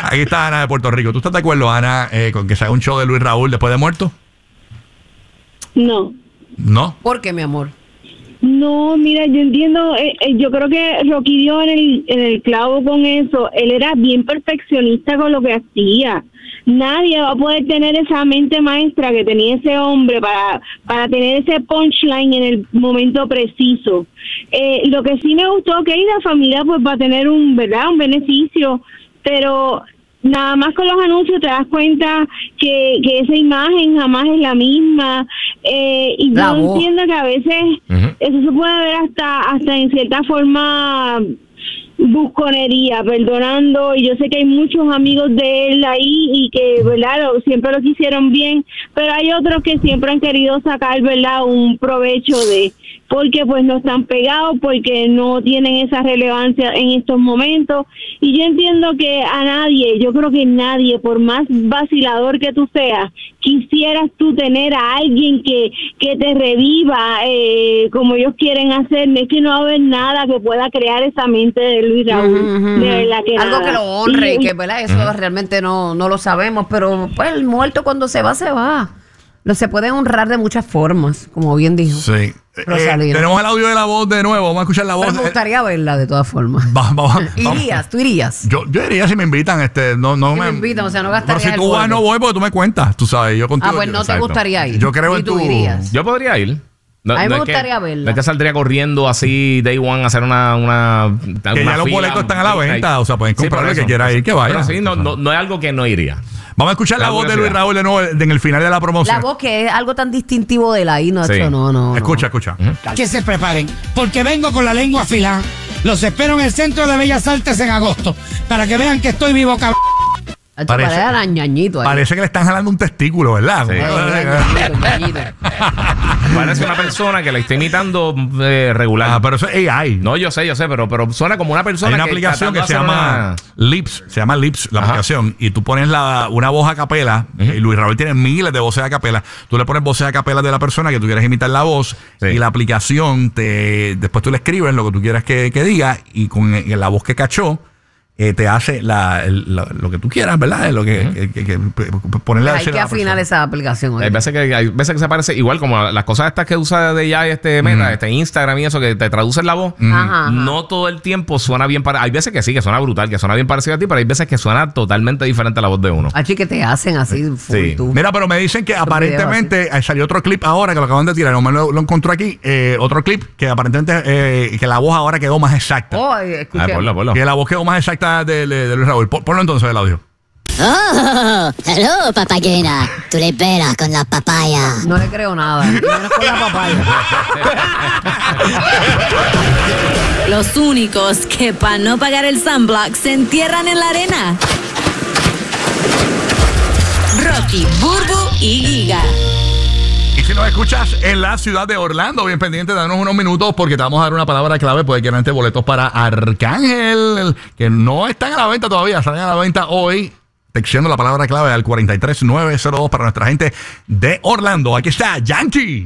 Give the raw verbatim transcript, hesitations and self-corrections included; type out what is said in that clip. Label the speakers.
Speaker 1: Aquí está Ana de Puerto Rico. ¿Tú estás de acuerdo, Ana, eh, con que se haga un show de Luis Raúl después de muerto?
Speaker 2: No.
Speaker 1: ¿No?
Speaker 3: ¿Por qué, mi amor?
Speaker 2: No, mira, yo entiendo, eh, eh, yo creo que Rocky dio en el, en el clavo con eso. Él era bien perfeccionista con lo que hacía. Nadie va a poder tener esa mente maestra que tenía ese hombre para, para tener ese punchline en el momento preciso. Eh, lo que sí me gustó, que la familia pues va a tener un, ¿verdad? Un beneficio, pero nada más con los anuncios te das cuenta que, que esa imagen jamás es la misma. Eh, y
Speaker 3: La
Speaker 2: yo
Speaker 3: voz.
Speaker 2: entiendo que a veces uh-huh. eso se puede ver hasta, hasta en cierta forma busconería, perdonando, y yo sé que hay muchos amigos de él ahí y que, ¿verdad?, lo, siempre lo quisieron bien, pero hay otros que siempre han querido sacar, ¿verdad?, un provecho de, porque pues no están pegados, porque no tienen esa relevancia en estos momentos, y yo entiendo que a nadie, yo creo que nadie, por más vacilador que tú seas, quisieras tú tener a alguien que, que te reviva eh, como ellos quieren hacer. Es que no va a haber nada que pueda crear esa mente de Luis Raúl, uh-huh. de verdad que
Speaker 3: algo
Speaker 2: nada.
Speaker 3: Que lo honre, y, y que ¿verdad? Eso uh-huh. realmente no, no lo sabemos, pero pues el muerto cuando se va, se va. Lo se puede honrar de muchas formas, como bien dijo.
Speaker 1: Sí. Eh, tenemos el audio de la voz de nuevo. Vamos a escuchar la voz.
Speaker 3: Pero me gustaría verla de todas formas.
Speaker 1: Va, va, va,
Speaker 3: ¿Irías? ¿Tú irías?
Speaker 1: Yo, yo iría si me invitan. Este, no, no
Speaker 3: si
Speaker 1: me,
Speaker 3: me invitan, o sea, no gastaría.
Speaker 1: Pero si tú vas, no voy porque tú me cuentas. Tú sabes, yo contigo.
Speaker 3: Ah, pues no
Speaker 1: yo,
Speaker 3: te exacto. gustaría ir.
Speaker 1: Yo creo
Speaker 3: ¿Y
Speaker 1: en
Speaker 3: tú
Speaker 1: tu...
Speaker 3: irías?
Speaker 4: Yo podría ir. No,
Speaker 3: a mí
Speaker 4: no
Speaker 3: me gustaría
Speaker 4: que,
Speaker 3: verla.
Speaker 4: No es que saldría corriendo así day one a hacer una... una
Speaker 1: que ya los boletos están a la venta. Ahí. O sea, pueden comprar sí, el que quiera ir, que vaya.
Speaker 4: Pero sí, no, no, no es algo que no iría.
Speaker 1: Vamos a escuchar la, la voz de Luis Raúl de nuevo en el final de la promoción.
Speaker 3: La voz que es algo tan distintivo de él ahí, no,
Speaker 4: sí.
Speaker 3: hecho, no, no.
Speaker 1: Escucha,
Speaker 3: no.
Speaker 1: escucha.
Speaker 5: Uh-huh. Que se preparen, porque vengo con la lengua afilada. Los espero en el Centro de Bellas Artes en agosto, para que vean que estoy vivo, cabrón.
Speaker 1: Parece,
Speaker 3: ahí.
Speaker 1: parece que le están jalando un testículo, ¿verdad? Sí.
Speaker 4: Parece una persona que la está imitando eh, regular.
Speaker 1: Ah, pero eso es A I.
Speaker 4: No, yo sé, yo sé, pero, pero suena como una persona.
Speaker 1: Hay una
Speaker 4: que
Speaker 1: aplicación que se llama
Speaker 4: una...
Speaker 1: Lips, se llama Lips, la
Speaker 4: Ajá.
Speaker 1: aplicación, y tú pones la, una voz a capela, uh-huh. y Luis Raúl tiene miles de voces a capela. Tú le pones voces a capela de la persona que tú quieres imitar la voz, sí. y la aplicación te después tú le escribes lo que tú quieras que, que diga, y con la voz que cachó, Eh, te hace la, el, la, lo que tú quieras, ¿verdad? Lo que, uh-huh. que, que, que ponerle
Speaker 3: hay que afinar esa aplicación.
Speaker 4: Hay veces que hay veces que se parece igual como las cosas estas que usa de ya este Meta, uh-huh. este Instagram y eso que te traducen la voz.
Speaker 3: Uh-huh. Ajá,
Speaker 4: no todo el tiempo suena bien para. Hay veces que sí, que suena brutal, que suena bien parecido a ti, pero hay veces que suena totalmente diferente a la voz de uno.
Speaker 3: Así que te hacen así.
Speaker 1: Sí. Tú. Mira, pero me dicen que aparentemente salió otro clip ahora que lo acaban de tirar. No me lo, lo encontró aquí. Eh, otro clip que aparentemente eh, que la voz ahora quedó más exacta.
Speaker 3: Oh, escuché.
Speaker 4: Ah, ponlo, ponlo.
Speaker 1: Que la voz quedó más exacta de, de, de Luis Raúl. Ponlo entonces el audio.
Speaker 6: Oh, hello, papayena. Tú le pelas con la papaya.
Speaker 3: No le creo nada. Menos con la papaya.
Speaker 7: Los únicos que para no pagar el sunblock se entierran en la arena. Rocky, Burbu y Giga.
Speaker 1: Y si nos escuchas en la ciudad de Orlando, bien pendiente, danos unos minutos porque te vamos a dar una palabra clave. Puede que ganarte boletos para Arcángel, que no están a la venta todavía, salen a la venta hoy. Texteando la palabra clave al cuatro tres nueve cero dos para nuestra gente de Orlando. Aquí está Yankee.